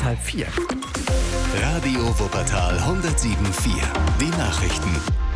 4:30. Radio Wuppertal 107.4. Die Nachrichten.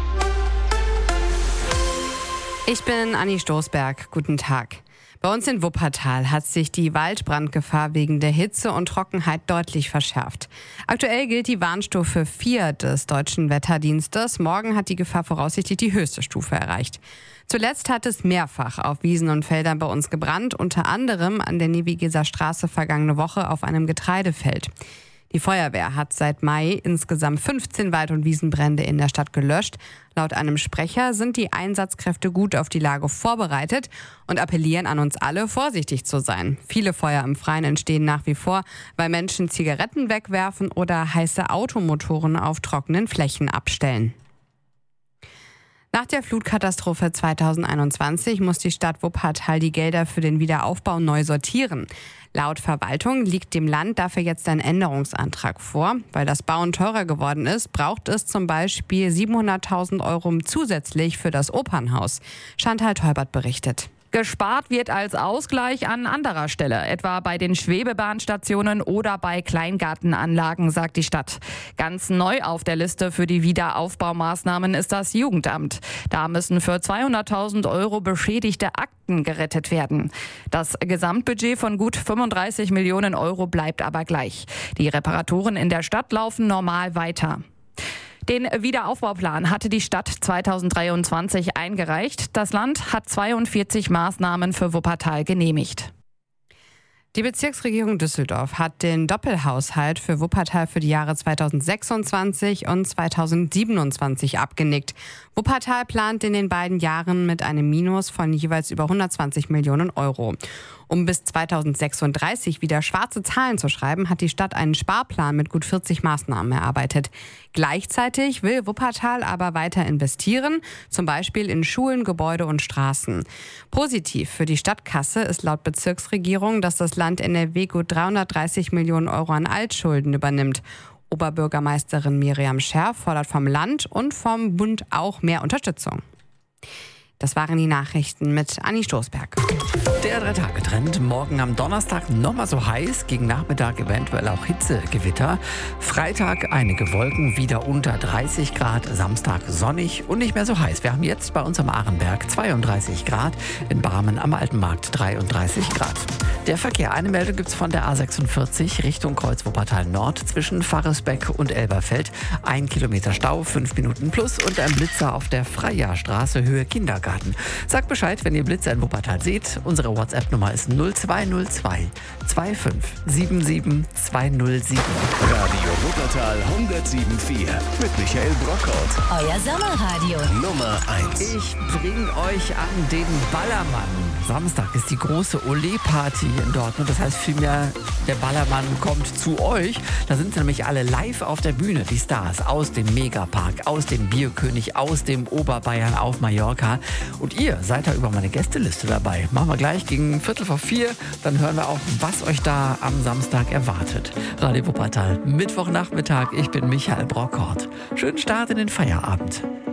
Ich bin Anni Stoßberg. Guten Tag. Bei uns in Wuppertal hat sich die Waldbrandgefahr wegen der Hitze und Trockenheit deutlich verschärft. Aktuell gilt die Warnstufe 4 des Deutschen Wetterdienstes. Morgen hat die Gefahr voraussichtlich die höchste Stufe erreicht. Zuletzt hat es mehrfach auf Wiesen und Feldern bei uns gebrannt, unter anderem an der Nevigeser Straße vergangene Woche auf einem Getreidefeld. Die Feuerwehr hat seit Mai insgesamt 15 Wald- und Wiesenbrände in der Stadt gelöscht. Laut einem Sprecher sind die Einsatzkräfte gut auf die Lage vorbereitet und appellieren an uns alle, vorsichtig zu sein. Viele Feuer im Freien entstehen nach wie vor, weil Menschen Zigaretten wegwerfen oder heiße Automotoren auf trockenen Flächen abstellen. Nach der Flutkatastrophe 2021 muss die Stadt Wuppertal die Gelder für den Wiederaufbau neu sortieren. Laut Verwaltung liegt dem Land dafür jetzt ein Änderungsantrag vor. Weil das Bauen teurer geworden ist, braucht es zum Beispiel 700.000 Euro zusätzlich für das Opernhaus. Chantal Teubert berichtet. Gespart wird als Ausgleich an anderer Stelle, etwa bei den Schwebebahnstationen oder bei Kleingartenanlagen, sagt die Stadt. Ganz neu auf der Liste für die Wiederaufbaumaßnahmen ist das Jugendamt. Da müssen für 200.000 Euro beschädigte Akten gerettet werden. Das Gesamtbudget von gut 35 Millionen Euro bleibt aber gleich. Die Reparaturen in der Stadt laufen normal weiter. Den Wiederaufbauplan hatte die Stadt 2023 eingereicht. Das Land hat 42 Maßnahmen für Wuppertal genehmigt. Die Bezirksregierung Düsseldorf hat den Doppelhaushalt für Wuppertal für die Jahre 2026 und 2027 abgenickt. Wuppertal plant in den beiden Jahren mit einem Minus von jeweils über 120 Millionen Euro. Um bis 2036 wieder schwarze Zahlen zu schreiben, hat die Stadt einen Sparplan mit gut 40 Maßnahmen erarbeitet. Gleichzeitig will Wuppertal aber weiter investieren, zum Beispiel in Schulen, Gebäude und Straßen. Positiv für die Stadtkasse ist laut Bezirksregierung, dass das Land NRW gut 330 Millionen Euro an Altschulden übernimmt. Oberbürgermeisterin Miriam Scherf fordert vom Land und vom Bund auch mehr Unterstützung. Das waren die Nachrichten mit Anni Stoßberg. Der 3-Tage-Trend. Morgen am Donnerstag nochmal so heiß, gegen Nachmittag eventuell auch Hitzegewitter. Freitag einige Wolken, wieder unter 30 Grad. Samstag sonnig und nicht mehr so heiß. Wir haben jetzt bei uns am Ahrenberg 32 Grad, in Barmen am Altenmarkt 33 Grad. Der Verkehr. Eine Meldung gibt es von der A46 Richtung Kreuz Wuppertal Nord zwischen Pfarresbeck und Elberfeld. 1 Kilometer Stau, 5 Minuten plus und ein Blitzer auf der Freijahrstraße Höhe Kindergarten. Sagt Bescheid, wenn ihr Blitzer in Wuppertal seht. Unsere WhatsApp-Nummer ist 0202 2577 207. Radio Wuppertal 107.4 mit Michael Brockhaut. Euer Sommerradio. Nummer 1. Ich bringe euch an den Ballermann. Samstag ist die große Olé-Party in Dortmund. Das heißt vielmehr, der Ballermann kommt zu euch. Da sind sie nämlich alle live auf der Bühne. Die Stars aus dem Megapark, aus dem Bierkönig, aus dem Oberbayern auf Mallorca. Und ihr seid da über meine Gästeliste dabei. Machen wir gleich gegen 3:45. Dann hören wir auch, was euch da am Samstag erwartet. Radio Wuppertal, Mittwochnachmittag. Ich bin Michael Brockhaut. Schönen Start in den Feierabend.